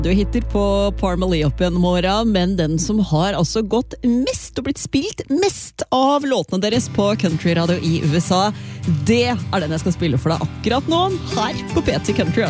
Hitter på Parmalee opp gjennom åra, men den som har altså gått mest og blitt spilt mest av låtene deres på countryradio i USA, det den jeg skal spille for deg akkurat nå, her på P3 Country.